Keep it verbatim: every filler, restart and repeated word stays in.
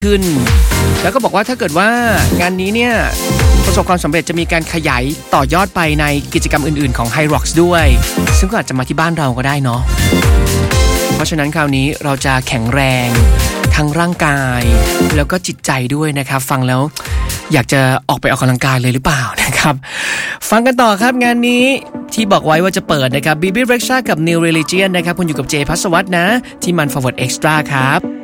ขึ้นแล้วก็บอกว่าถ้าเกิดว่างานนี้เนี่ยประสบความสำเร็จจะมีการขยายต่อยอดไปในกิจกรรมอื่นๆของ HYROX ด้วยซึ่งก็อาจจะมาที่บ้านเราก็ได้เนาะเพราะฉะนั้นคราวนี้เราจะแข็งแรงทั้งร่างกายแล้วก็จิตใจด้วยนะครับฟังแล้วอยากจะออกไปออกกำลังกายเลยหรือเปล่านะครับฟังกันต่อครับงานนี้ที่บอกไว้ว่าจะเปิดนะครับ บี บี Rexha กับ New Religion นะครับคุณอยู่กับเจภัสวัฒน์นะที่มัน Forward Extra ครับ